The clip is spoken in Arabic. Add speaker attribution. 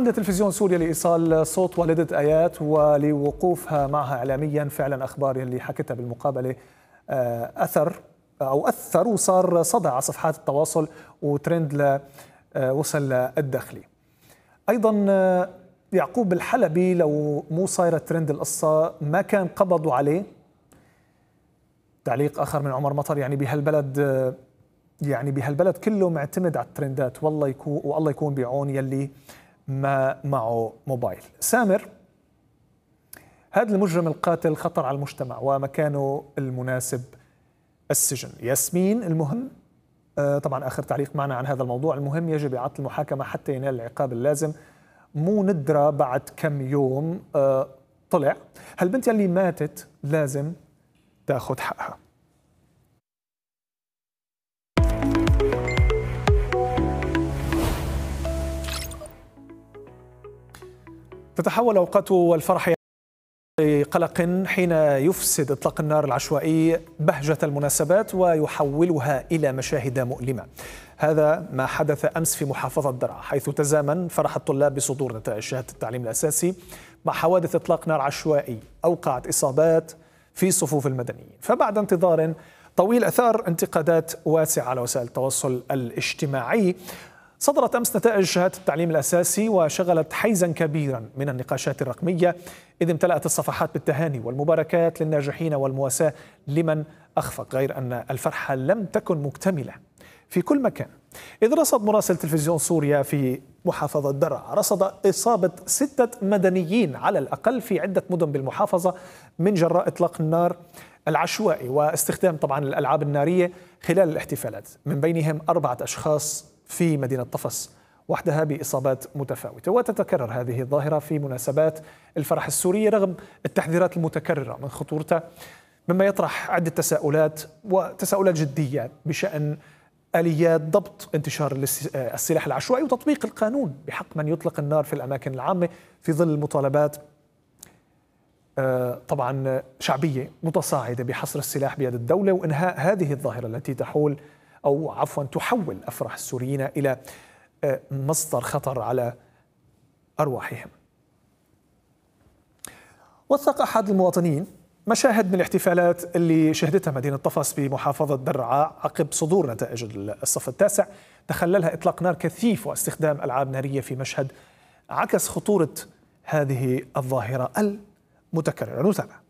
Speaker 1: عند تلفزيون سوريا لإيصال صوت والدة آيات ولوقوفها معها إعلاميا. فعلا أخبار اللي حكتها بالمقابلة أثر وصار صدى على صفحات التواصل وترند وصل للداخلي. أيضا يعقوب الحلبي لو مو صايرة ترند القصة ما كان قبضوا عليه. تعليق آخر من عمر مطر، يعني بهالبلد كله معتمد على الترندات، والله يكون بعون يلي ما معه موبايل. سامر، هذا المجرم القاتل خطر على المجتمع ومكانه المناسب السجن. ياسمين، المهم طبعا آخر تعليق معنا عن هذا الموضوع، المهم يجب إعادة المحاكمة حتى ينال العقاب اللازم، مو ندرة بعد كم يوم طلع. هالبنت يلي ماتت لازم تاخذ حقها. تتحول أوقات والفرح قلق حين يفسد إطلاق النار العشوائي بهجة المناسبات ويحولها إلى مشاهد مؤلمة. هذا ما حدث أمس في محافظة درعا، حيث تزامن فرح الطلاب بصدور نتائج شهادة التعليم الأساسي مع حوادث إطلاق نار عشوائي أوقعت إصابات في صفوف المدنيين. فبعد انتظار طويل أثار انتقادات واسعة على وسائل التواصل الاجتماعي. صدرت أمس نتائج شهادة التعليم الأساسي وشغلت حيزا كبيرا من النقاشات الرقمية، إذ امتلأت الصفحات بالتهاني والمباركات للناجحين والمواساة لمن أخفق، غير أن الفرحة لم تكن مكتملة في كل مكان، إذ رصد مراسل تلفزيون سوريا في محافظة درعا رصد إصابة 6 مدنيين على الأقل في عدة مدن بالمحافظة من جراء إطلاق النار العشوائي واستخدام طبعا الألعاب النارية خلال الاحتفالات، من بينهم 4 أشخاص في مدينة طفس وحدها بإصابات متفاوتة. وتتكرر هذه الظاهرة في مناسبات الفرح السورية رغم التحذيرات المتكررة من خطورتها، مما يطرح عدة تساؤلات جدية بشأن آليات ضبط انتشار السلاح العشوائي وتطبيق القانون بحق من يطلق النار في الأماكن العامة في ظل المطالبات طبعا شعبية متصاعدة بحصر السلاح بيد الدولة وإنهاء هذه الظاهرة التي تحول تحول أفراح السوريين إلى مصدر خطر على أرواحهم. وثق أحد المواطنين مشاهد من الاحتفالات اللي شهدتها مدينة طفس بمحافظة درعا عقب صدور نتائج الصف التاسع، تخللها إطلاق نار كثيف واستخدام ألعاب نارية في مشهد عكس خطورة هذه الظاهرة المتكررة. نتابع.